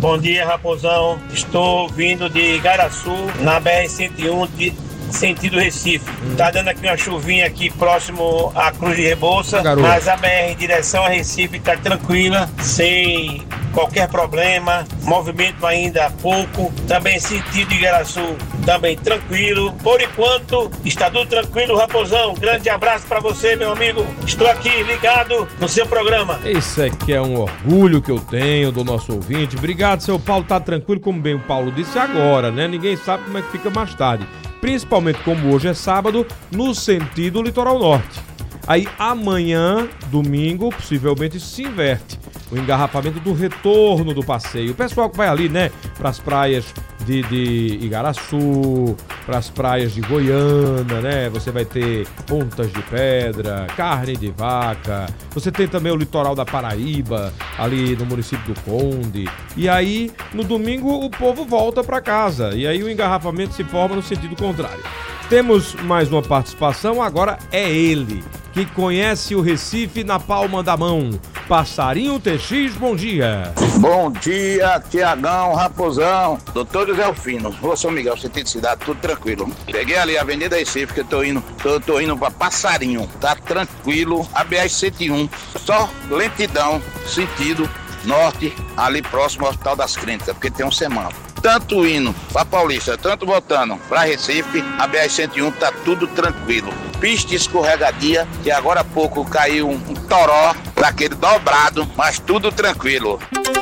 Bom dia, Raposão. Estou vindo de Igaraçu, na BR-101, sentido Recife. Tá dando aqui uma chuvinha aqui próximo à Cruz de Rebouça, mas a BR em direção a Recife tá tranquila, sem qualquer problema, movimento ainda pouco, também sentido Igaraçu, também tranquilo. Por enquanto, está tudo tranquilo, Raposão. Grande abraço para você, meu amigo. Estou aqui ligado no seu programa. Isso aqui é um orgulho que eu tenho do nosso ouvinte. Obrigado, seu Paulo. Tá tranquilo, como bem o Paulo disse agora, né? Ninguém sabe como é que fica mais tarde. Principalmente como hoje é sábado, no sentido litoral norte. Aí amanhã, domingo, possivelmente se inverte o engarrafamento do retorno do passeio. O pessoal que vai ali, né, para as praias de Igaraçu, para as praias de Goiânia, né, você vai ter Pontas de Pedra, Carne de Vaca, você tem também o litoral da Paraíba, ali no município do Conde. E aí, no domingo, o povo volta para casa, e aí o engarrafamento se forma no sentido contrário. Temos mais uma participação, agora é ele, que conhece o Recife na palma da mão. Passarinho TX, bom dia. Bom dia, Tiagão, Raposão, doutor José Alfino, Rua São Miguel, sentido cidade, tudo tranquilo. Peguei ali a Avenida Recife, que eu tô indo pra Passarinho, tá tranquilo, a BR-101, só lentidão, sentido norte, ali próximo ao Hospital das Clínicas, porque tem um semáforo. Tanto indo pra Paulista, tanto voltando pra Recife, a BR-101 tá tudo tranquilo. Pista escorregadia, que agora há pouco caiu um toró daquele dobrado, mas tudo tranquilo.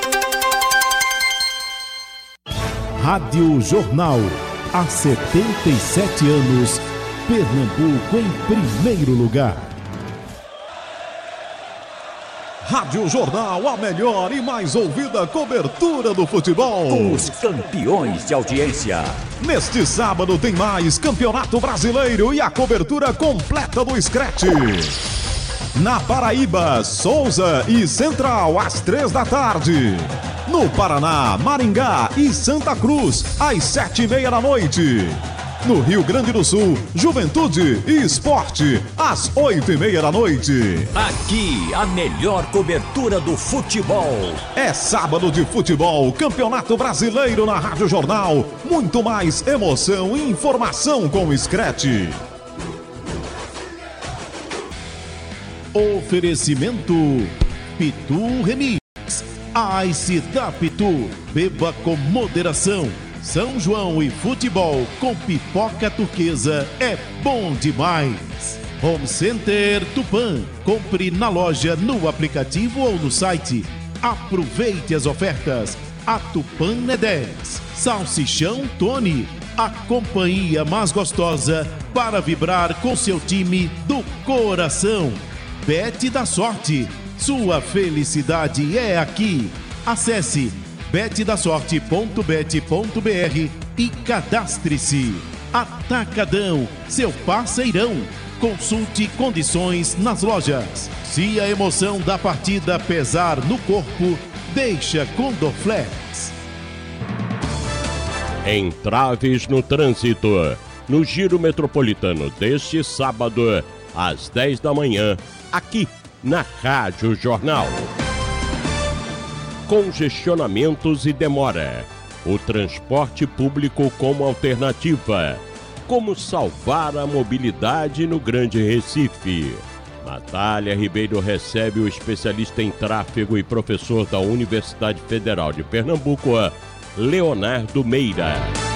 Rádio Jornal, há 77 anos, Pernambuco em primeiro lugar. Rádio Jornal, a melhor e mais ouvida cobertura do futebol. Os campeões de audiência. Neste sábado tem mais Campeonato Brasileiro e a cobertura completa do Scratch. Na Paraíba, Souza e Central, às 3 da tarde. No Paraná, Maringá e Santa Cruz, às 7:30 da noite. No Rio Grande do Sul, Juventude e Esporte, às 8:30 da noite. Aqui, a melhor cobertura do futebol. É sábado de futebol, Campeonato Brasileiro na Rádio Jornal. Muito mais emoção e informação com o Scratch. Oferecimento Pitu Remix. Ice da Pitu. Beba com moderação. São João e futebol com pipoca turquesa é bom demais. Home Center Tupã. Compre na loja, no aplicativo ou no site. Aproveite as ofertas. A Tupã é 10. Salsichão Tony. A companhia mais gostosa para vibrar com seu time do coração. Bet da Sorte. Sua felicidade é aqui. Acesse betdasorte.bet.br e cadastre-se. Atacadão, seu parceirão. Consulte condições nas lojas. Se a emoção da partida pesar no corpo, deixa com Dorflex. Entraves no trânsito. No Giro Metropolitano deste sábado, às 10 da manhã, aqui na Rádio Jornal. Congestionamentos e demora. O transporte público como alternativa. Como salvar a mobilidade no Grande Recife. Natália Ribeiro recebe o especialista em tráfego e professor da Universidade Federal de Pernambuco, Leonardo Meira.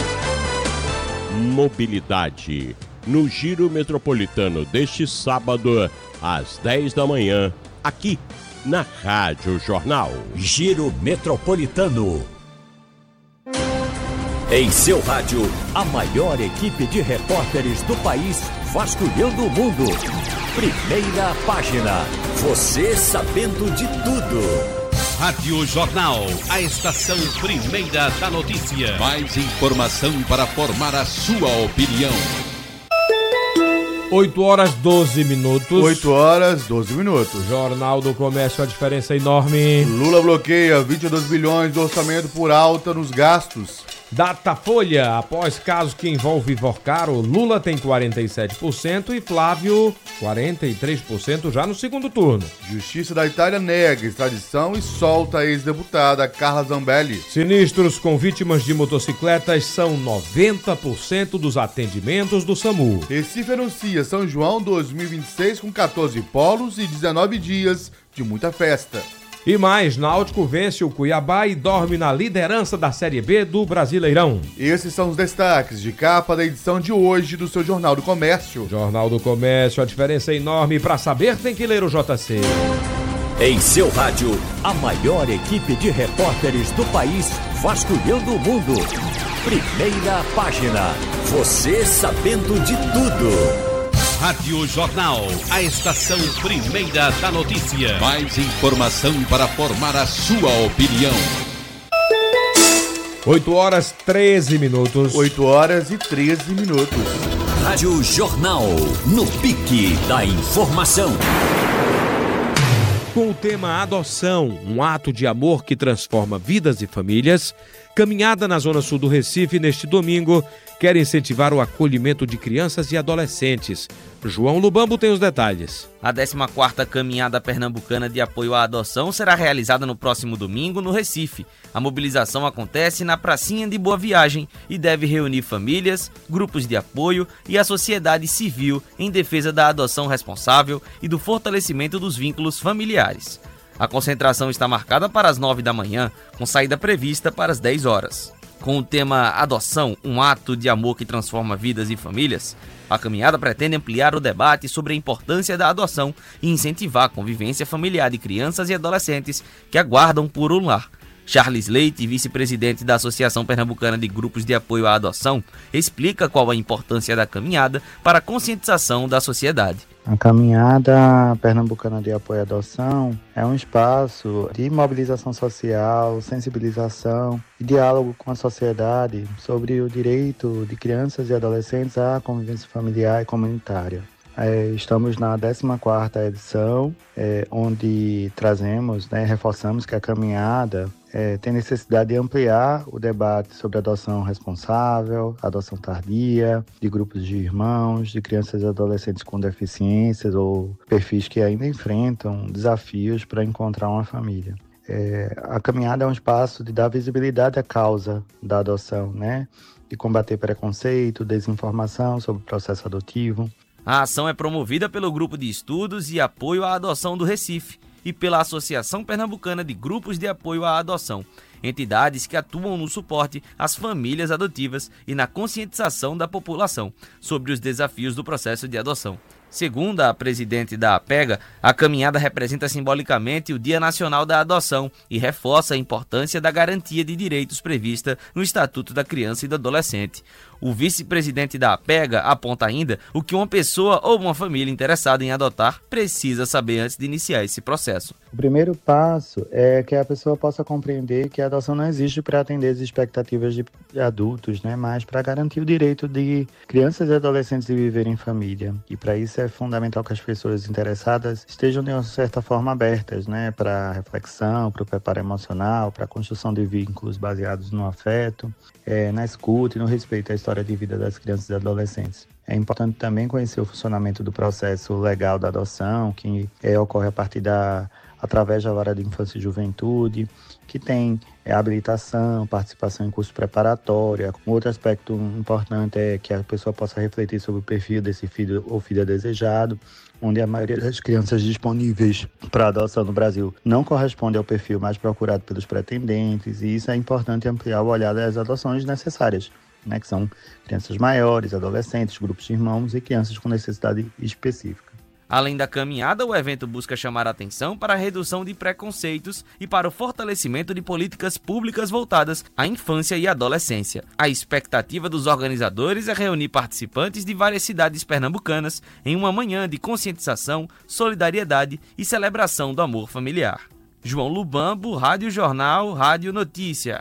Mobilidade. No Giro Metropolitano deste sábado, às 10 da manhã, aqui na Rádio Jornal. Giro Metropolitano. Em seu rádio, a maior equipe de repórteres do país vasculhando o mundo. Primeira página. Você sabendo de tudo. Rádio Jornal, a estação primeira da notícia. Mais informação para formar a sua opinião. 8 horas 12 minutos. 8 horas 12 minutos. Jornal do Comércio, a diferença é enorme. Lula bloqueia 22 bilhões do orçamento por alta nos gastos. Datafolha, após casos que envolvem Vorcaro, Lula tem 47% e Flávio 43% já no segundo turno. Justiça da Itália nega extradição e solta a ex-deputada Carla Zambelli. Sinistros com vítimas de motocicletas são 90% dos atendimentos do SAMU. Recife anuncia São João 2026 com 14 polos e 19 dias de muita festa. E mais, Náutico vence o Cuiabá e dorme na liderança da Série B do Brasileirão. Esses são os destaques de capa da edição de hoje do seu Jornal do Comércio. Jornal do Comércio, a diferença é enorme. Para saber, tem que ler o JC. Em seu rádio, a maior equipe de repórteres do país vasculhando o mundo. Primeira página. Você sabendo de tudo. Rádio Jornal, a estação primeira da notícia. Mais informação para formar a sua opinião. 8h13. 8h13. Rádio Jornal, no pique da informação. Com o tema Adoção, um ato de amor que transforma vidas e famílias, caminhada na Zona Sul do Recife neste domingo quer incentivar o acolhimento de crianças e adolescentes. João Lubambo tem os detalhes. A 14ª Caminhada Pernambucana de Apoio à Adoção será realizada no próximo domingo no Recife. A mobilização acontece na Pracinha de Boa Viagem e deve reunir famílias, grupos de apoio e a sociedade civil em defesa da adoção responsável e do fortalecimento dos vínculos familiares. A concentração está marcada para as 9 da manhã, com saída prevista para as 10 horas. Com o tema Adoção, um ato de amor que transforma vidas e famílias, a caminhada pretende ampliar o debate sobre a importância da adoção e incentivar a convivência familiar de crianças e adolescentes que aguardam por um lar. Charles Leite, vice-presidente da Associação Pernambucana de Grupos de Apoio à Adoção, explica qual a importância da caminhada para a conscientização da sociedade. A Caminhada Pernambucana de Apoio à Adoção é um espaço de mobilização social, sensibilização e diálogo com a sociedade sobre o direito de crianças e adolescentes à convivência familiar e comunitária. Estamos na 14ª edição, onde trazemos, reforçamos que a caminhada tem necessidade de ampliar o debate sobre adoção responsável, adoção tardia, de grupos de irmãos, de crianças e adolescentes com deficiências ou perfis que ainda enfrentam desafios para encontrar uma família. A caminhada é um espaço de dar visibilidade à causa da adoção, de combater preconceito, desinformação sobre o processo adotivo. A ação é promovida pelo Grupo de Estudos e Apoio à Adoção do Recife e pela Associação Pernambucana de Grupos de Apoio à Adoção, entidades que atuam no suporte às famílias adotivas e na conscientização da população sobre os desafios do processo de adoção. Segundo a presidente da APEGA, a caminhada representa simbolicamente o Dia Nacional da Adoção e reforça a importância da garantia de direitos prevista no Estatuto da Criança e do Adolescente. O vice-presidente da APEGA aponta ainda o que uma pessoa ou uma família interessada em adotar precisa saber antes de iniciar esse processo. O primeiro passo é que a pessoa possa compreender que a adoção não existe para atender as expectativas de adultos, mas para garantir o direito de crianças e adolescentes de viverem em família. E para isso é fundamental que as pessoas interessadas estejam de uma certa forma abertas, para reflexão, para o preparo emocional, para a construção de vínculos baseados no afeto, na escuta e no respeito à história de vida das crianças e adolescentes. É importante também conhecer o funcionamento do processo legal da adoção, que ocorre através da Vara de Infância e Juventude, que tem habilitação, participação em curso preparatório. Um outro aspecto importante é que a pessoa possa refletir sobre o perfil desse filho ou filha desejado, onde a maioria das crianças disponíveis para adoção no Brasil não corresponde ao perfil mais procurado pelos pretendentes, e isso é importante ampliar o olhar das adoções necessárias, que são crianças maiores, adolescentes, grupos de irmãos e crianças com necessidade específica. Além da caminhada, o evento busca chamar a atenção para a redução de preconceitos e para o fortalecimento de políticas públicas voltadas à infância e adolescência. A expectativa dos organizadores é reunir participantes de várias cidades pernambucanas em uma manhã de conscientização, solidariedade e celebração do amor familiar. João Lubambo, Rádio Jornal, Rádio Notícia.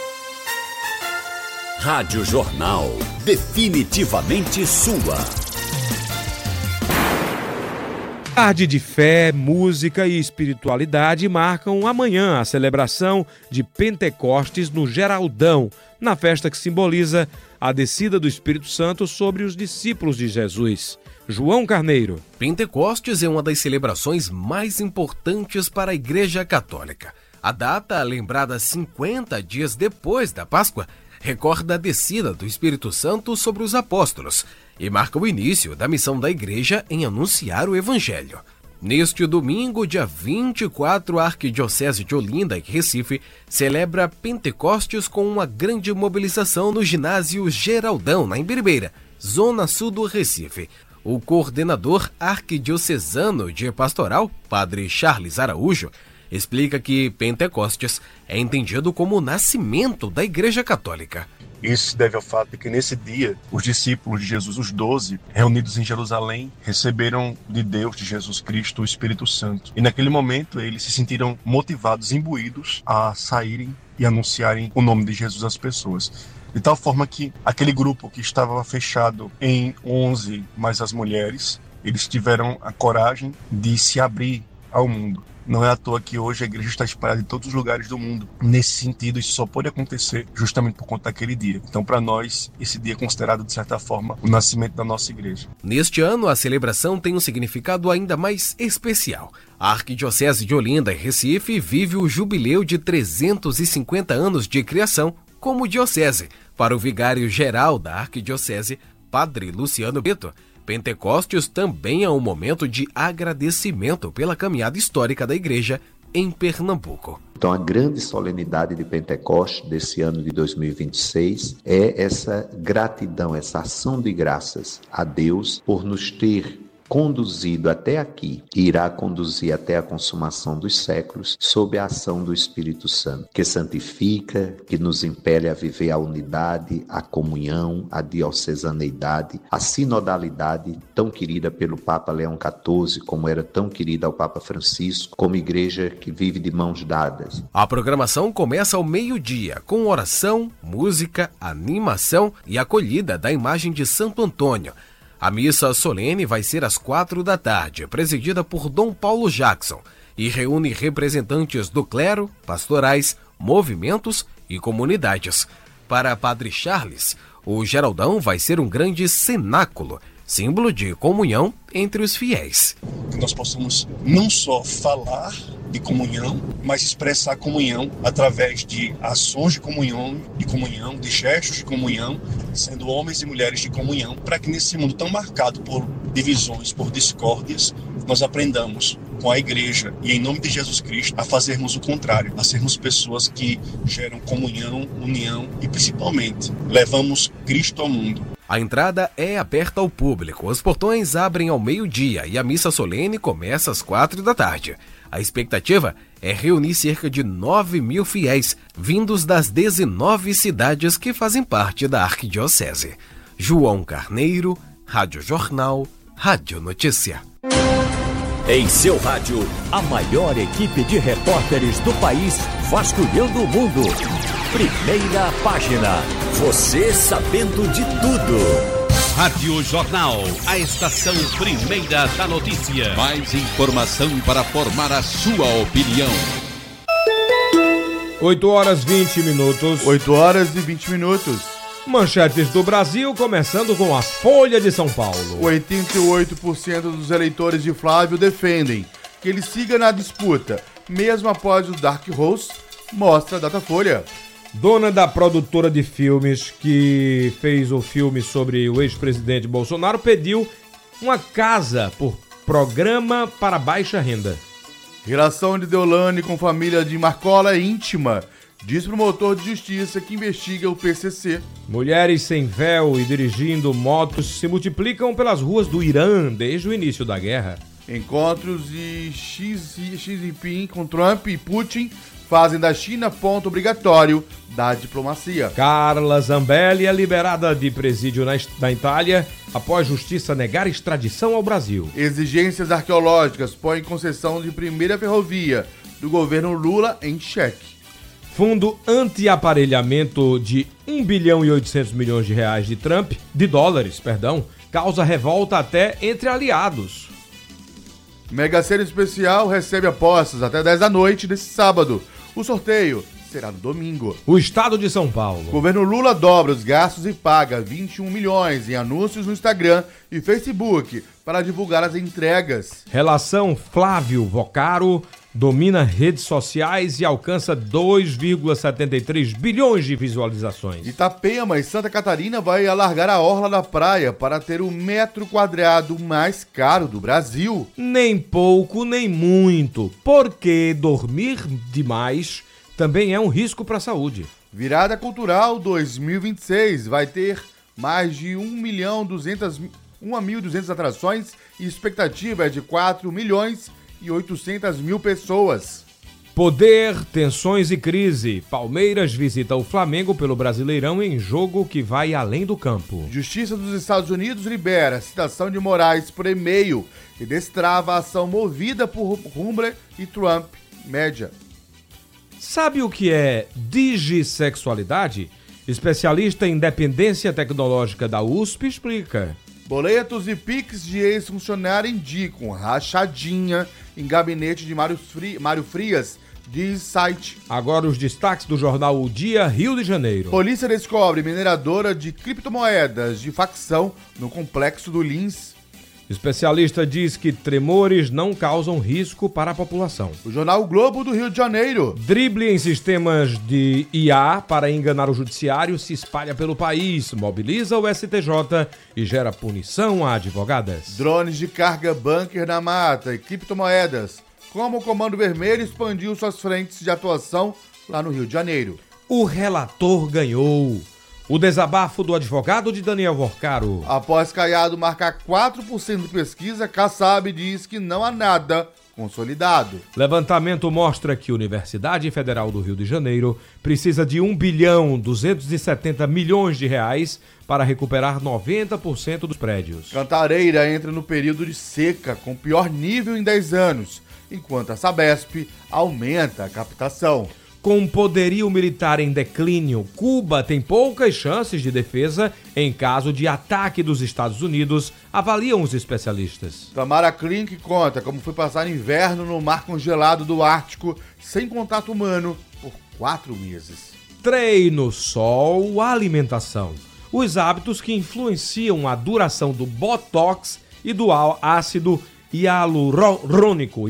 Rádio Jornal, definitivamente sua. Tarde de fé, música e espiritualidade marcam amanhã a celebração de Pentecostes no Geraldão, na festa que simboliza a descida do Espírito Santo sobre os discípulos de Jesus. João Carneiro. Pentecostes é uma das celebrações mais importantes para a Igreja Católica. A data, lembrada 50 dias depois da Páscoa, recorda a descida do Espírito Santo sobre os apóstolos e marca o início da missão da Igreja em anunciar o Evangelho. Neste domingo, dia 24, a Arquidiocese de Olinda e Recife celebra Pentecostes com uma grande mobilização no ginásio Geraldão, na Imbiribeira, zona sul do Recife. O coordenador arquidiocesano de pastoral, padre Charles Araújo, explica que Pentecostes é entendido como o nascimento da Igreja Católica. Isso se deve ao fato de que nesse dia, os discípulos de Jesus, os 12, reunidos em Jerusalém, receberam de Deus, de Jesus Cristo, o Espírito Santo. E naquele momento eles se sentiram motivados, imbuídos a saírem e anunciarem o nome de Jesus às pessoas. De tal forma que aquele grupo que estava fechado em 11, mais as mulheres, eles tiveram a coragem de se abrir ao mundo. Não é à toa que hoje a igreja está espalhada em todos os lugares do mundo. Nesse sentido, isso só pode acontecer justamente por conta daquele dia. Então, para nós, esse dia é considerado, de certa forma, o nascimento da nossa igreja. Neste ano, a celebração tem um significado ainda mais especial. A Arquidiocese de Olinda e Recife vive o jubileu de 350 anos de criação como diocese. Para o vigário-geral da Arquidiocese, Padre Luciano Beto, Pentecostes também é um momento de agradecimento pela caminhada histórica da Igreja em Pernambuco. Então, a grande solenidade de Pentecostes desse ano de 2026 é essa gratidão, essa ação de graças a Deus por nos ter conduzido até aqui e irá conduzir até a consumação dos séculos sob a ação do Espírito Santo, que santifica, que nos impele a viver a unidade, a comunhão, a diocesaneidade, a sinodalidade tão querida pelo Papa Leão XIV, como era tão querida ao Papa Francisco, como igreja que vive de mãos dadas. A programação começa ao meio-dia, com oração, música, animação e acolhida da imagem de Santo Antônio. A missa solene vai ser às 4 da tarde, presidida por Dom Paulo Jackson, e reúne representantes do clero, pastorais, movimentos e comunidades. Para Padre Charles, o Geraldão vai ser um grande cenáculo, símbolo de comunhão entre os fiéis. Que nós possamos não só falar de comunhão, mas expressar comunhão através de ações de comunhão, de gestos de comunhão, sendo homens e mulheres de comunhão, para que nesse mundo tão marcado por divisões, por discórdias, nós aprendamos com a igreja e em nome de Jesus Cristo a fazermos o contrário, a sermos pessoas que geram comunhão, união e principalmente levamos Cristo ao mundo. A entrada é aberta ao público, os portões abrem ao meio-dia e a missa solene começa às 4 da tarde. A expectativa é reunir cerca de 9.000 fiéis, vindos das 19 cidades que fazem parte da Arquidiocese. João Carneiro, Rádio Jornal, Rádio Notícia. Em seu rádio, a maior equipe de repórteres do país vasculhando o mundo. Primeira página. Você sabendo de tudo. Rádio Jornal, a estação primeira da notícia. Mais informação para formar a sua opinião. 8 horas 20 minutos. 8 horas e 20 minutos. Manchetes do Brasil, começando com a Folha de São Paulo. 88% dos eleitores de Flávio defendem que ele siga na disputa, mesmo após o Dark Horse, mostra a Datafolha. Dona da produtora de filmes que fez o filme sobre o ex-presidente Bolsonaro pediu uma casa por programa para baixa renda. Relação de Deolane com família de Marcola é íntima, diz promotor de justiça que investiga o PCC. Mulheres sem véu e dirigindo motos se multiplicam pelas ruas do Irã desde o início da guerra. Encontros de Xi Jinping com Trump e Putin fazem da China ponto obrigatório da diplomacia. Carla Zambelli é liberada de presídio na Itália após justiça negar extradição ao Brasil. Exigências arqueológicas põem concessão de primeira ferrovia do governo Lula em xeque. Fundo anti-aparelhamento de 1 bilhão e 800 milhões de dólares, causa revolta até entre aliados. Mega Sena Especial recebe apostas até 10 da noite desse sábado. O sorteio será no domingo. O estado de São Paulo. O governo Lula dobra os gastos e paga 21 milhões em anúncios no Instagram e Facebook para divulgar as entregas. Relação Flávio Vocaro domina redes sociais e alcança 2,73 bilhões de visualizações. Itapema e Santa Catarina vai alargar a orla da praia para ter o metro quadrado mais caro do Brasil. Nem pouco, nem muito, porque dormir demais também é um risco para a saúde. Virada Cultural 2026 vai ter mais de 1.200 atrações e expectativa é de 4.800.000 pessoas. Poder, tensões e crise. Palmeiras visita o Flamengo pelo Brasileirão em jogo que vai além do campo. Justiça dos Estados Unidos libera a citação de Moraes por e-mail e destrava a ação movida por Humbler e Trump Média. Sabe o que é digissexualidade? Especialista em dependência tecnológica da USP explica. Boletos e piques de ex-funcionário indicam rachadinha em gabinete de Mário Frias, diz site. Agora os destaques do jornal O Dia, Rio de Janeiro. Polícia descobre mineradora de criptomoedas de facção no complexo do Lins. Especialista diz que tremores não causam risco para a população. O jornal o Globo do Rio de Janeiro. Drible em sistemas de IA para enganar o judiciário se espalha pelo país, mobiliza o STJ e gera punição a advogadas. Drones de carga bunker na mata e criptomoedas. Como o Comando Vermelho expandiu suas frentes de atuação lá no Rio de Janeiro. O relator ganhou. O desabafo do advogado de Daniel Vocaro. Após Caiado marcar 4% de pesquisa, Kassab diz que não há nada consolidado. Levantamento mostra que a Universidade Federal do Rio de Janeiro precisa de 1.270 bilhões de reais para recuperar 90% dos prédios. Cantareira entra no período de seca com pior nível em 10 anos, enquanto a Sabesp aumenta a captação. Com poderio militar em declínio, Cuba tem poucas chances de defesa em caso de ataque dos Estados Unidos, avaliam os especialistas. Tamara Klink conta como foi passar inverno no mar congelado do Ártico sem contato humano por 4 meses. Treino, sol, alimentação. Os hábitos que influenciam a duração do Botox e do ácido hialurônico.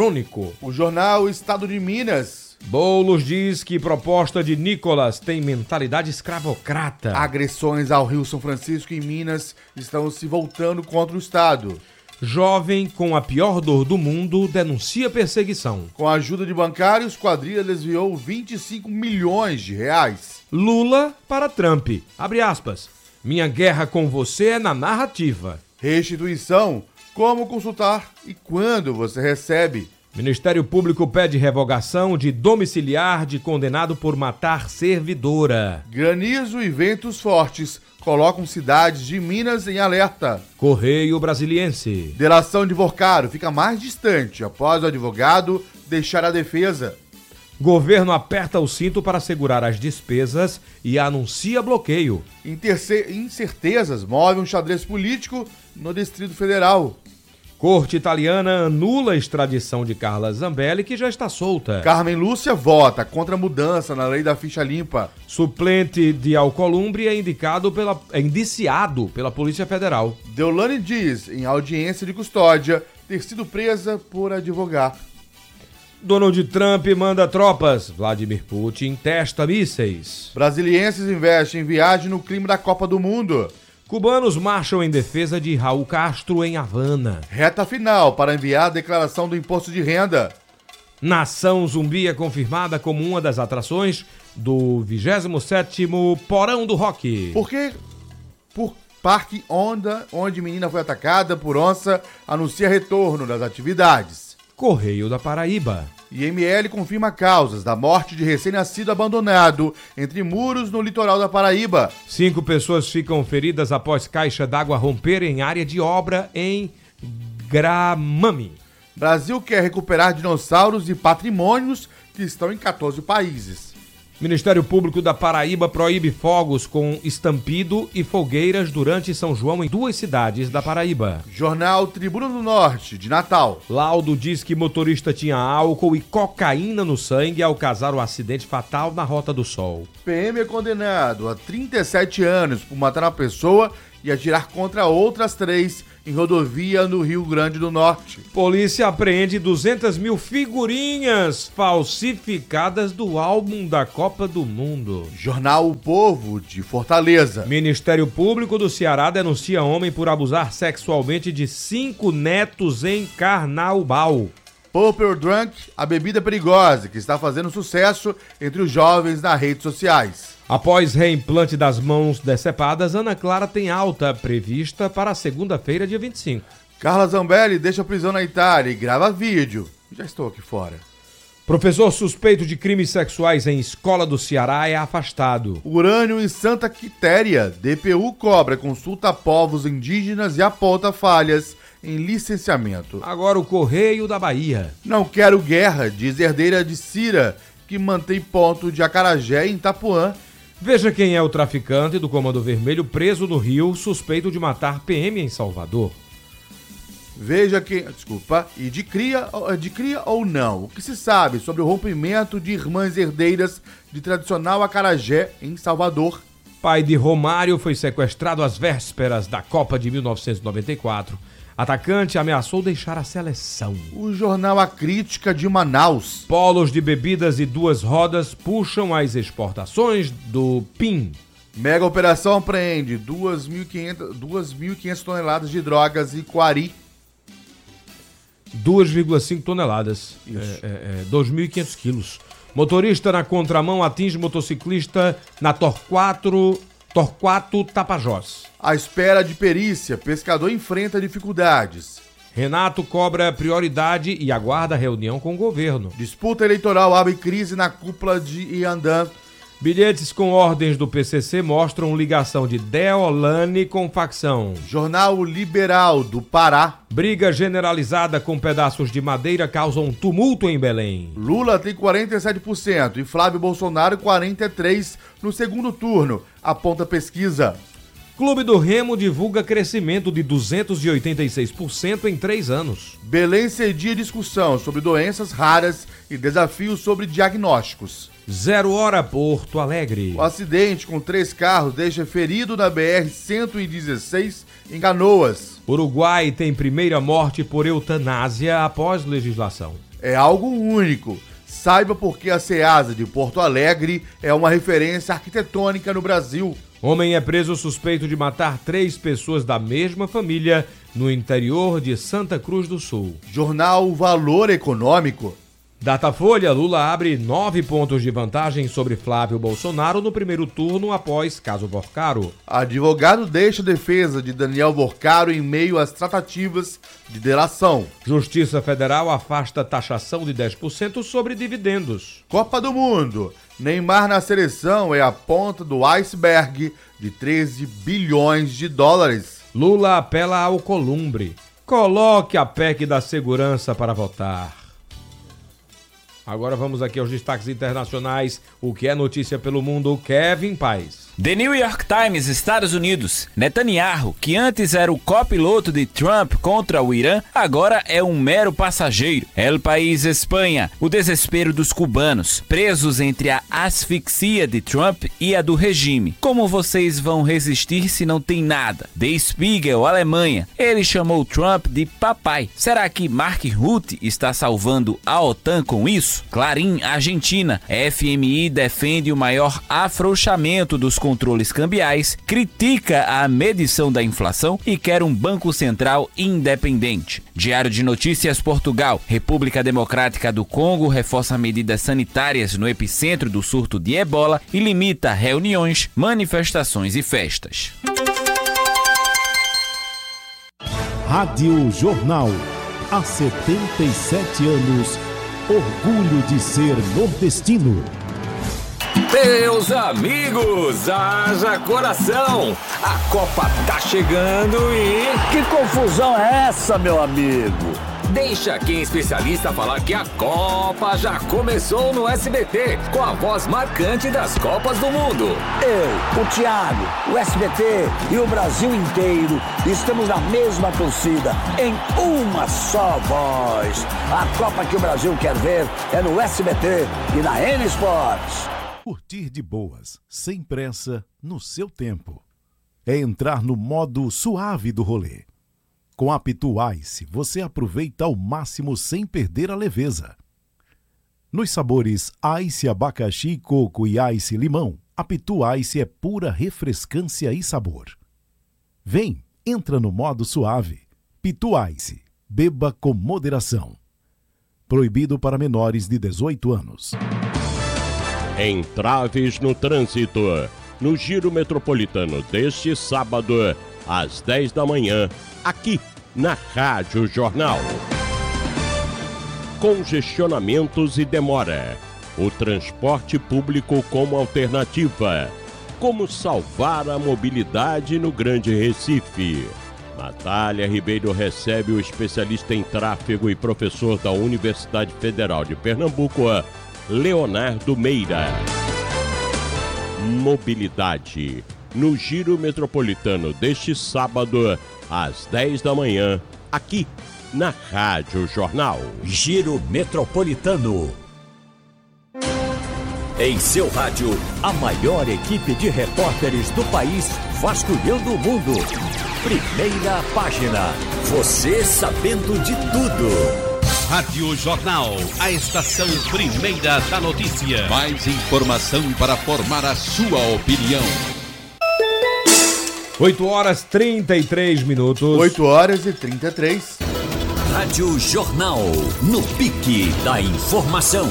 O jornal Estado de Minas. Boulos diz que proposta de Nicolas tem mentalidade escravocrata. Agressões ao Rio São Francisco e Minas estão se voltando contra o Estado. Jovem com a pior dor do mundo denuncia perseguição. Com a ajuda de bancários, quadrilha desviou 25 milhões de reais. Lula para Trump. Abre aspas. Minha guerra com você é na narrativa. Restituição. Como consultar e quando você recebe. Ministério Público pede revogação de domiciliar de condenado por matar servidora. Granizo e ventos fortes colocam cidades de Minas em alerta. Correio Brasiliense. Delação de Vocaro fica mais distante após o advogado deixar a defesa. Governo aperta o cinto para segurar as despesas e anuncia bloqueio. Incertezas movem um xadrez político no Distrito Federal. Corte italiana anula a extradição de Carla Zambelli, que já está solta. Carmen Lúcia vota contra a mudança na lei da ficha limpa. Suplente de Alcolumbre é indiciado pela Polícia Federal. Deolane diz, em audiência de custódia, ter sido presa por advogar. Donald Trump manda tropas. Vladimir Putin testa mísseis. Brasilienses investem em viagem no clima da Copa do Mundo. Cubanos marcham em defesa de Raul Castro em Havana. Reta final para enviar a declaração do imposto de renda. Nação Zumbi é confirmada como uma das atrações do 27º Porão do Rock. Por Parque Onda, onde menina foi atacada por onça, anuncia retorno das atividades. Correio da Paraíba. IML confirma causas da morte de recém-nascido abandonado entre muros no litoral da Paraíba. 5 pessoas ficam feridas após caixa d'água romper em área de obra em Gramame. Brasil quer recuperar dinossauros e patrimônios que estão em 14 países. Ministério Público da Paraíba proíbe fogos com estampido e fogueiras durante São João em 2 cidades da Paraíba. Jornal Tribuna do Norte, de Natal. Laudo diz que motorista tinha álcool e cocaína no sangue ao causar o acidente fatal na Rota do Sol. PM é condenado a 37 anos por matar uma pessoa e atirar contra outras 3 em rodovia no Rio Grande do Norte. Polícia apreende 200 mil figurinhas falsificadas do álbum da Copa do Mundo. Jornal O Povo, de Fortaleza. Ministério Público do Ceará denuncia homem por abusar sexualmente de 5 netos em Carnaubal. Purple Drunk, a bebida perigosa que está fazendo sucesso entre os jovens nas redes sociais. Após reimplante das mãos decepadas, Ana Clara tem alta prevista para segunda-feira, dia 25. Carla Zambelli deixa a prisão na Itália e grava vídeo. Já estou aqui fora. Professor suspeito de crimes sexuais em escola do Ceará é afastado. Urânio em Santa Quitéria. DPU cobra consulta a povos indígenas e aponta falhas em licenciamento. Agora o Correio da Bahia. Não quero guerra, diz herdeira de Cira, que mantém ponto de Acarajé em Itapuã. Veja quem é o traficante do Comando Vermelho preso no Rio, suspeito de matar PM em Salvador. Veja quem... Desculpa. E de cria ou não? O que se sabe sobre o rompimento de irmãs herdeiras de tradicional Acarajé em Salvador? Pai de Romário foi sequestrado às vésperas da Copa de 1994. Atacante ameaçou deixar a seleção. O jornal A Crítica de Manaus. Polos de bebidas e 2 rodas puxam as exportações do PIN. Mega operação apreende 2.500 toneladas de drogas e Quari. 2,5 toneladas. Isso. 2.500 quilos. Motorista na contramão atinge motociclista na Torquato Tapajós. À espera de perícia, pescador enfrenta dificuldades. Renato cobra prioridade e aguarda reunião com o governo. Disputa eleitoral abre crise na cúpula de Iandã. Bilhetes com ordens do PCC mostram ligação de Deolane com facção. Jornal Liberal do Pará. Briga generalizada com pedaços de madeira causa um tumulto em Belém. Lula tem 47% e Flávio Bolsonaro 43% no segundo turno, aponta pesquisa. Clube do Remo divulga crescimento de 286% em 3 anos. Belém cedia discussão sobre doenças raras e desafios sobre diagnósticos. 0 hora Porto Alegre. O acidente com 3 carros deixa ferido na BR-116 em Canoas. Uruguai tem primeira morte por eutanásia após legislação. É algo único. Saiba por que a Ceasa de Porto Alegre é uma referência arquitetônica no Brasil. Homem é preso suspeito de matar 3 pessoas da mesma família no interior de Santa Cruz do Sul. Jornal Valor Econômico. Datafolha, Lula abre 9 pontos de vantagem sobre Flávio Bolsonaro no primeiro turno após caso Vorcaro. Advogado deixa a defesa de Daniel Vorcaro em meio às tratativas de delação. Justiça Federal afasta taxação de 10% sobre dividendos. Copa do Mundo. Neymar na seleção é a ponta do iceberg de 13 bilhões de dólares. Lula apela ao Columbre. Coloque a PEC da segurança para votar. Agora vamos aqui aos destaques internacionais. O que é notícia pelo mundo, Kevin Paes. The New York Times, Estados Unidos. Netanyahu, que antes era o copiloto de Trump contra o Irã, agora é um mero passageiro. El País, Espanha. O desespero dos cubanos, presos entre a asfixia de Trump e a do regime. Como vocês vão resistir se não tem nada? The Spiegel, Alemanha. Ele chamou Trump de papai. Será que Mark Rutte está salvando a OTAN com isso? Clarim, Argentina. FMI defende o maior afrouxamento dos controles cambiais, critica a medição da inflação e quer um banco central independente. Diário de Notícias, Portugal. República Democrática do Congo reforça medidas sanitárias no epicentro do surto de ebola e limita reuniões, manifestações e festas. Rádio Jornal. Há 77 anos, orgulho de ser nordestino. Meus amigos, haja coração! A Copa tá chegando e... Que confusão é essa, meu amigo? Deixa quem é especialista falar que a Copa já começou no SBT, com a voz marcante das Copas do Mundo. Eu, o Thiago, o SBT e o Brasil inteiro estamos na mesma torcida, em uma só voz. A Copa que o Brasil quer ver é no SBT e na N Sports. Curtir de boas, sem pressa, no seu tempo. É entrar no modo suave do rolê. Com a Pitu Ice, você aproveita ao máximo sem perder a leveza. Nos sabores Ice abacaxi, coco e Ice limão, a Pitu Ice é pura refrescância e sabor. Vem, entra no modo suave. Pitu Ice, beba com moderação. Proibido para menores de 18 anos. Entraves no trânsito. No Giro Metropolitano deste sábado, às 10 da manhã, aqui na Rádio Jornal. Congestionamentos e demora. O transporte público como alternativa. Como salvar a mobilidade no Grande Recife. Natália Ribeiro recebe o especialista em tráfego e professor da Universidade Federal de Pernambuco, Leonardo Meira. Mobilidade. No Giro Metropolitano deste sábado, às 10 da manhã, aqui na Rádio Jornal. Giro Metropolitano. Em seu rádio, a maior equipe de repórteres do país vasculhando o mundo. Primeira página. Você sabendo de tudo. Rádio Jornal, a estação primeira da notícia. Mais informação para formar a sua opinião. 8 horas 33 minutos. 8 horas e 33. Rádio Jornal, no pique da informação.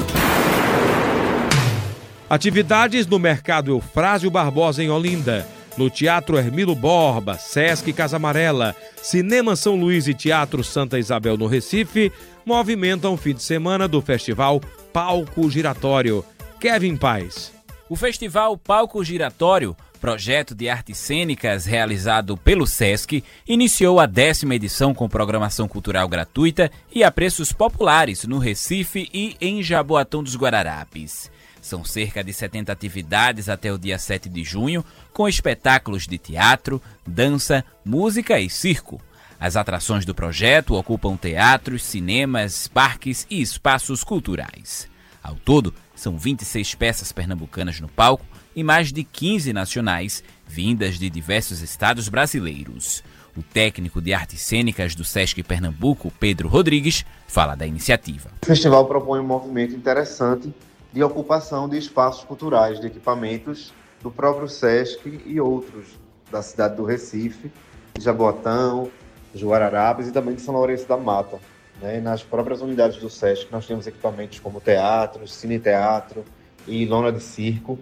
Atividades no Mercado Eufrásio Barbosa em Olinda, no Teatro Hermilo Borba, Sesc Casa Amarela, Cinema São Luís e Teatro Santa Isabel no Recife, movimentam o fim de semana do Festival Palco Giratório. Kevin Paes. O Festival Palco Giratório, projeto de artes cênicas realizado pelo Sesc, iniciou a 10ª edição com programação cultural gratuita e a preços populares no Recife e em Jaboatão dos Guararapes. São cerca de 70 atividades até o dia 7 de junho, com espetáculos de teatro, dança, música e circo. As atrações do projeto ocupam teatros, cinemas, parques e espaços culturais. Ao todo, são 26 peças pernambucanas no palco e mais de 15 nacionais, vindas de diversos estados brasileiros. O técnico de artes cênicas do Sesc Pernambuco, Pedro Rodrigues, fala da iniciativa. O festival propõe um movimento interessante de ocupação de espaços culturais, de equipamentos do próprio Sesc e outros da cidade do Recife, de Jaboatão, de Guararapes e também de São Lourenço da Mata. Nas próprias unidades do Sesc nós temos equipamentos como teatros, cine-teatro e lona de circo.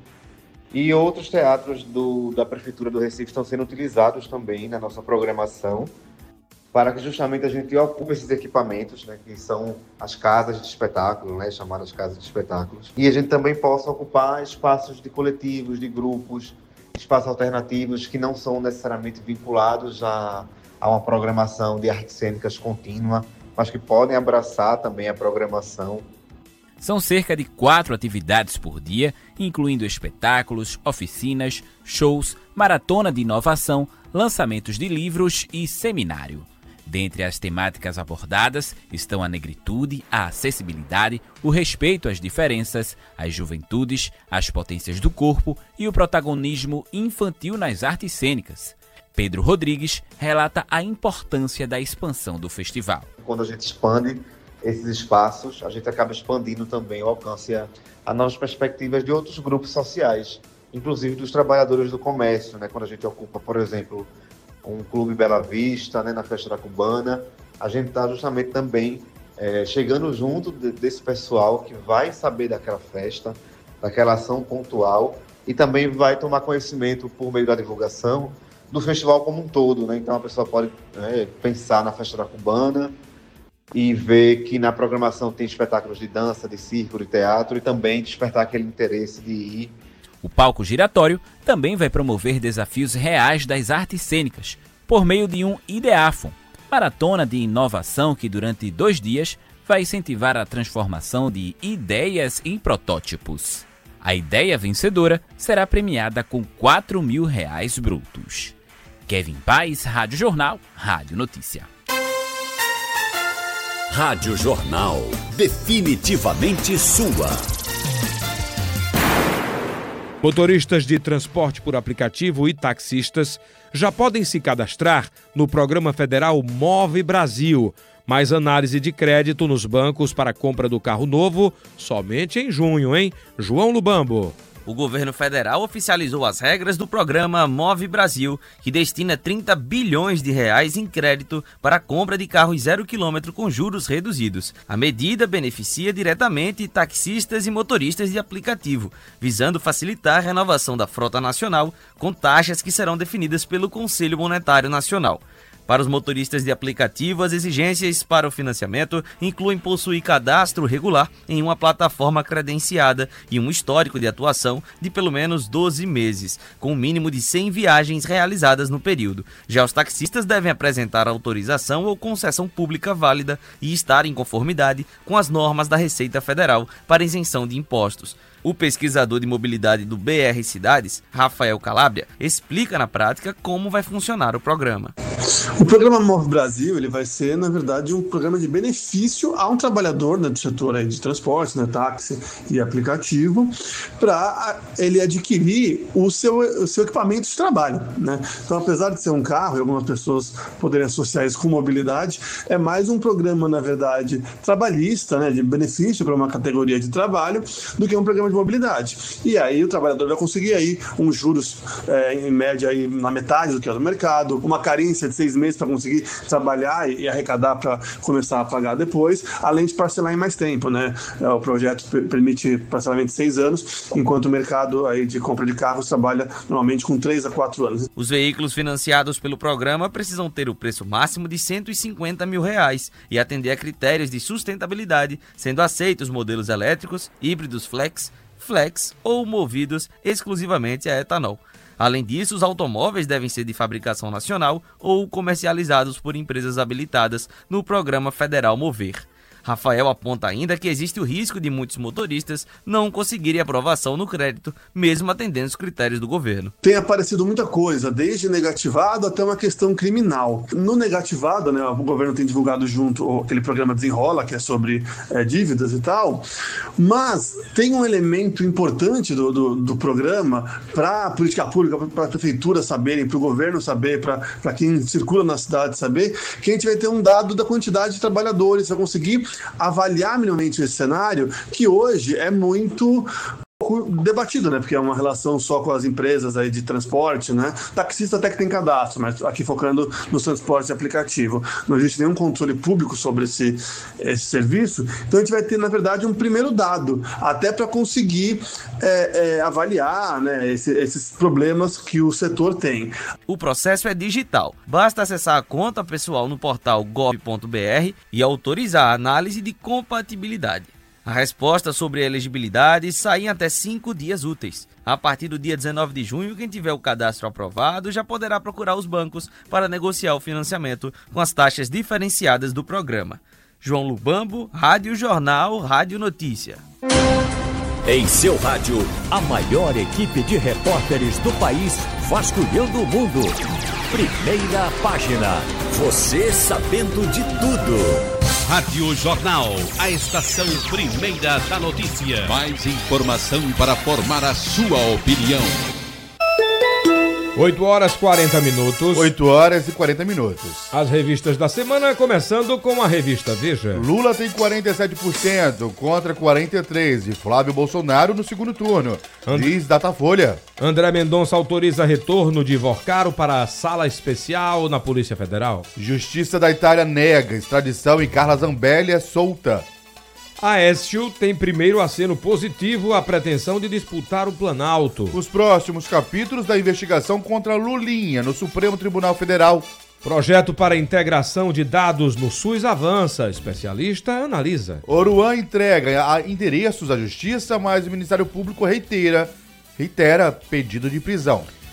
E outros teatros da Prefeitura do Recife estão sendo utilizados também na nossa programação para que justamente a gente ocupe esses equipamentos, que são as casas de espetáculo, chamadas casas de espetáculos. E a gente também possa ocupar espaços de coletivos, de grupos, espaços alternativos que não são necessariamente vinculados a uma programação de artes cênicas contínua, mas que podem abraçar também a programação. São cerca de 4 atividades por dia, incluindo espetáculos, oficinas, shows, maratona de inovação, lançamentos de livros e seminário. Dentre as temáticas abordadas estão a negritude, a acessibilidade, o respeito às diferenças, as juventudes, as potências do corpo e o protagonismo infantil nas artes cênicas. Pedro Rodrigues relata a importância da expansão do festival. Quando a gente expande esses espaços, a gente acaba expandindo também o alcance a novas perspectivas de outros grupos sociais, inclusive dos trabalhadores do comércio, Quando a gente ocupa, por exemplo, um Clube Bela Vista, na Festa da Cubana, a gente está justamente também chegando junto desse pessoal que vai saber daquela festa, daquela ação pontual e também vai tomar conhecimento por meio da divulgação do festival como um todo, Então a pessoa pode pensar na Festa da Cubana e ver que na programação tem espetáculos de dança, de circo, de teatro e também despertar aquele interesse de ir. O Palco Giratório também vai promover desafios reais das artes cênicas, por meio de um Ideafon, Maratona de inovação que durante 2 dias vai incentivar a transformação de ideias em protótipos. A ideia vencedora será premiada com R$4.000 brutos. Kevin Paes, Rádio Jornal, Rádio Notícia. Rádio Jornal, definitivamente sua. Motoristas de transporte por aplicativo e taxistas já podem se cadastrar no Programa Federal Move Brasil, mas análise de crédito nos bancos para a compra do carro novo somente em junho, hein? João Lubambo. O governo federal oficializou as regras do programa Move Brasil, que destina 30 bilhões de reais em crédito para a compra de carros 0 km com juros reduzidos. A medida beneficia diretamente taxistas e motoristas de aplicativo, visando facilitar a renovação da frota nacional com taxas que serão definidas pelo Conselho Monetário Nacional. Para os motoristas de aplicativo, as exigências para o financiamento incluem possuir cadastro regular em uma plataforma credenciada e um histórico de atuação de pelo menos 12 meses, com um mínimo de 100 viagens realizadas no período. Já os taxistas devem apresentar autorização ou concessão pública válida e estar em conformidade com as normas da Receita Federal para isenção de impostos. O pesquisador de mobilidade do BR Cidades, Rafael Calabria, explica na prática como vai funcionar o programa. O programa Move Brasil ele vai ser, na verdade, um programa de benefício a um trabalhador, né, do setor aí de transporte, né, táxi e aplicativo, para ele adquirir o seu equipamento de trabalho, né? Então, apesar de ser um carro, e algumas pessoas poderem associar isso com mobilidade, é mais um programa, na verdade, trabalhista, né, de benefício para uma categoria de trabalho, do que um programa de mobilidade. E aí o trabalhador vai conseguir aí uns juros em média aí na metade do que é do mercado, uma carência de 6 meses para conseguir trabalhar e arrecadar para começar a pagar depois, além de parcelar em mais tempo, né? O projeto permite parcelamento de 6 anos, enquanto o mercado aí de compra de carros trabalha normalmente com 3 a 4 anos. Os veículos financiados pelo programa precisam ter o preço máximo de R$150 mil e atender a critérios de sustentabilidade, sendo aceitos modelos elétricos, híbridos flex ou movidos exclusivamente a etanol. Além disso, os automóveis devem ser de fabricação nacional ou comercializados por empresas habilitadas no Programa Federal Mover. Rafael aponta ainda que existe o risco de muitos motoristas não conseguirem aprovação no crédito, mesmo atendendo os critérios do governo. Tem aparecido muita coisa, desde negativado até uma questão criminal. No negativado, né, o governo tem divulgado junto aquele programa Desenrola, que é sobre dívidas e tal, mas tem um elemento importante do programa para a política pública, para a prefeitura saberem, para o governo saber, para quem circula na cidade saber, que a gente vai ter um dado da quantidade de trabalhadores, vai conseguir avaliar minimamente esse cenário, que hoje é muito debatido, né? Porque é uma relação só com as empresas aí de transporte, né? Taxista até que tem cadastro, mas aqui focando no transporte de aplicativo. Não existe nenhum controle público sobre esse serviço. Então a gente vai ter, na verdade, um primeiro dado, até para conseguir avaliar, né, esses problemas que o setor tem. O processo é digital. Basta acessar a conta pessoal no portal gov.br e autorizar a análise de compatibilidade. A resposta sobre a elegibilidade sai em até 5 dias úteis. A partir do dia 19 de junho, quem tiver o cadastro aprovado já poderá procurar os bancos para negociar o financiamento com as taxas diferenciadas do programa. João Lubambo, Rádio Jornal, Rádio Notícia. Em seu rádio, a maior equipe de repórteres do país vasculhando o mundo. Primeira página. Você sabendo de tudo. Rádio Jornal, a estação primeira da notícia. Mais informação para formar a sua opinião. 8 horas 40 minutos. 8 horas e 40 minutos. As revistas da semana, começando com a revista Veja. Lula tem 47% contra 43% de Flávio Bolsonaro no segundo turno, diz Datafolha. André Mendonça autoriza retorno de Vorcaro para a sala especial na Polícia Federal. Justiça da Itália nega extradição e Carla Zambelli é solta. Aécio tem primeiro aceno positivo à pretensão de disputar o Planalto. Os próximos capítulos da investigação contra Lulinha no Supremo Tribunal Federal. Projeto para integração de dados no SUS avança. Especialista analisa. Oruan entrega endereços à Justiça, mas o Ministério Público reitera pedido de prisão.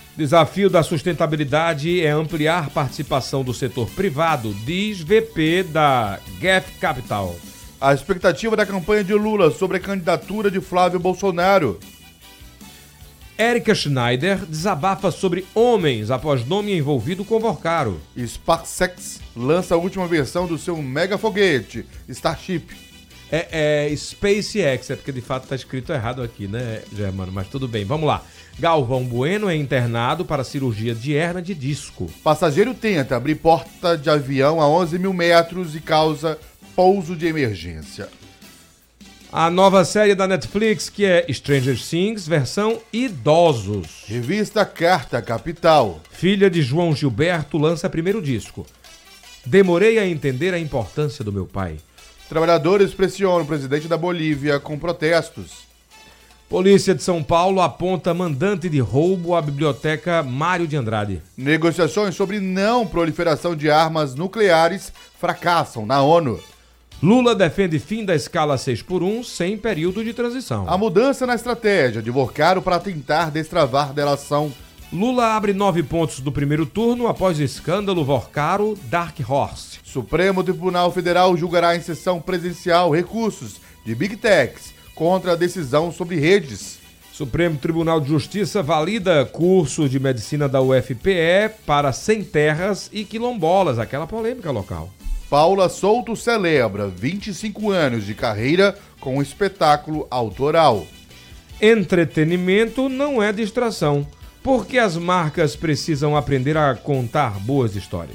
Desafio da sustentabilidade é ampliar participação do setor privado, diz VP da GEF Capital. A expectativa da campanha de Lula sobre a candidatura de Flávio Bolsonaro. Érica Schneider desabafa sobre homens após nome envolvido com Vorcaro. SpaceX lança a última versão do seu mega foguete, Starship. É SpaceX, é porque de fato está escrito errado aqui, né, Germano? Mas tudo bem, vamos lá. Galvão Bueno é internado para cirurgia de hérnia de disco. Passageiro tenta abrir porta de avião a 11 mil metros e causa pouso de emergência. A nova série da Netflix, que é Stranger Things, versão idosos. Revista Carta Capital. Filha de João Gilberto lança primeiro disco. Demorei a entender a importância do meu pai. Trabalhadores pressionam o presidente da Bolívia com protestos. Polícia de São Paulo aponta mandante de roubo à biblioteca Mário de Andrade. Negociações sobre não proliferação de armas nucleares fracassam na ONU. Lula defende fim da escala 6x1 sem período de transição. A mudança na estratégia de Vorcaro para tentar destravar delação. Lula abre 9 pontos do primeiro turno após o escândalo Vorcaro Dark Horse. Supremo Tribunal Federal julgará em sessão presencial recursos de Big Techs contra a decisão sobre redes. Supremo Tribunal de Justiça valida curso de medicina da UFPE para sem terras e quilombolas, aquela polêmica local. Paula Souto celebra 25 anos de carreira com um espetáculo autoral. Entretenimento não é distração, porque as marcas precisam aprender a contar boas histórias.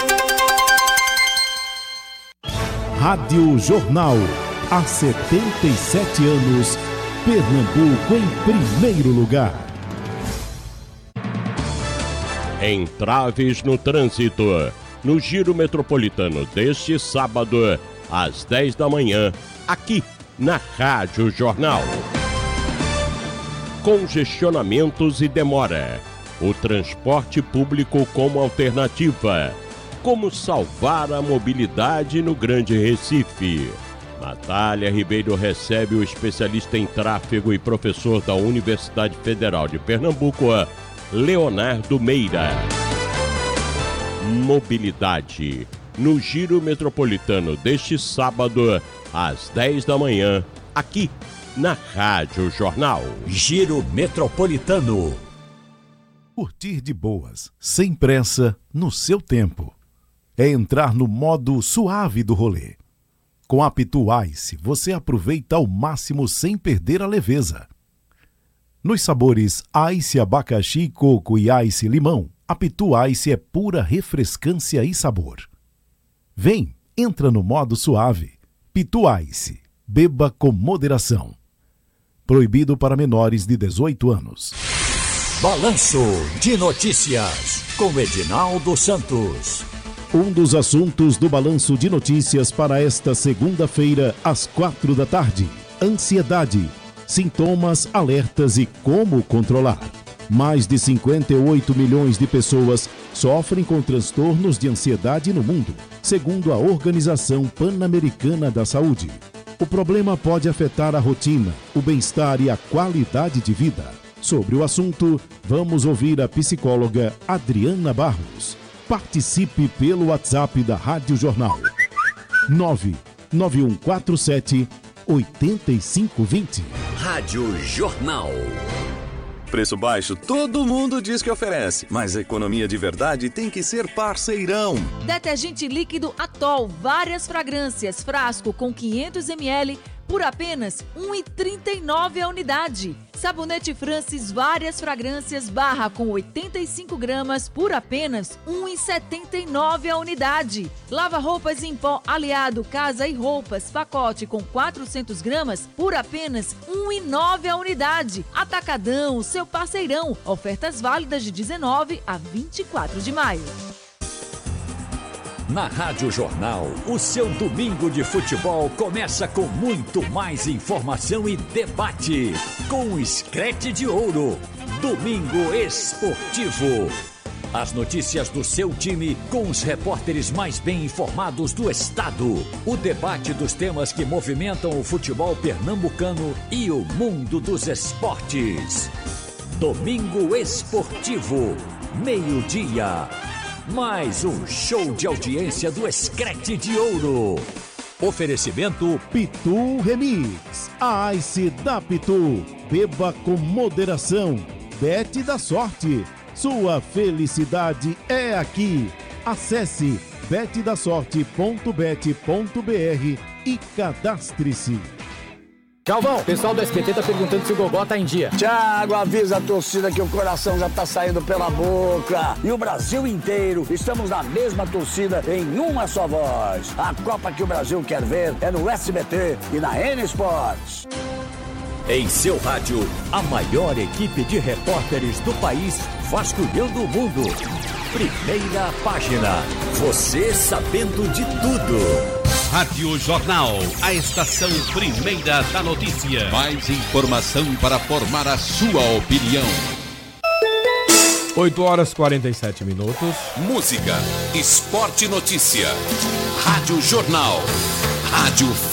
Rádio Jornal. Há 77 anos, Pernambuco em primeiro lugar. Entraves no trânsito. No Giro Metropolitano deste sábado, às 10 da manhã, aqui na Rádio Jornal. Congestionamentos e demora. O transporte público como alternativa. Como salvar a mobilidade no Grande Recife. Natália Ribeiro recebe o especialista em tráfego e professor da Universidade Federal de Pernambuco, Leonardo Meira. Mobilidade. No Giro Metropolitano deste sábado, às 10 da manhã, aqui na Rádio Jornal. Giro Metropolitano. Curtir de boas, sem pressa, no seu tempo. É entrar no modo suave do rolê. Com a Pitu Ice, você aproveita ao máximo sem perder a leveza. Nos sabores Ice Abacaxi, Coco e Ice Limão, a Pitu Ice é pura refrescância e sabor. Vem, entra no modo suave. Pitu Ice, beba com moderação. Proibido para menores de 18 anos. Balanço de Notícias, com Edinaldo Santos. Um dos assuntos do Balanço de Notícias para esta segunda-feira, às 4 da tarde. Ansiedade, sintomas, alertas e como controlar. Mais de 58 milhões de pessoas sofrem com transtornos de ansiedade no mundo, segundo a Organização Pan-Americana da Saúde. O problema pode afetar a rotina, o bem-estar e a qualidade de vida. Sobre o assunto, vamos ouvir a psicóloga Adriana Barros. Participe pelo WhatsApp da Rádio Jornal. 99147-8520. Rádio Jornal. Preço baixo todo mundo diz que oferece, mas a economia de verdade tem que ser parceirão. Detergente líquido Atol, várias fragrâncias, frasco com 500 ml por apenas R$ 1,39 a unidade. Sabonete Francis, várias fragrâncias, barra com 85 gramas por apenas R$ 1,79 a unidade. Lava-roupas em pó aliado Casa e Roupas, pacote com 400 gramas por apenas R$ 1,09 a unidade. Atacadão, seu parceirão. Ofertas válidas de 19 a 24 de maio. Na Rádio Jornal, o seu domingo de futebol começa com muito mais informação e debate. Com o Screte de Ouro, Domingo Esportivo. As notícias do seu time com os repórteres mais bem informados do estado. O debate dos temas que movimentam o futebol pernambucano e o mundo dos esportes. Domingo Esportivo, meio-dia. Mais um show de audiência do Screte de Ouro. Oferecimento Pitu Remix. Ice da Pitu. Beba com moderação. Bet da sorte. Sua felicidade é aqui. Acesse betdasorte.bet.br e cadastre-se. Calvão, o pessoal do SBT tá perguntando se o Gogó tá em dia. Thiago, avisa a torcida que o coração já tá saindo pela boca. E o Brasil inteiro, estamos na mesma torcida em uma só voz. A Copa que o Brasil quer ver é no SBT e na N Sports. Em seu rádio, a maior equipe de repórteres do país vasculhando o mundo. Primeira página. Você sabendo de tudo. Rádio Jornal, a estação primeira da notícia. Mais informação para formar a sua opinião. 8h47. Música, esporte, notícia. Rádio Jornal. Rádio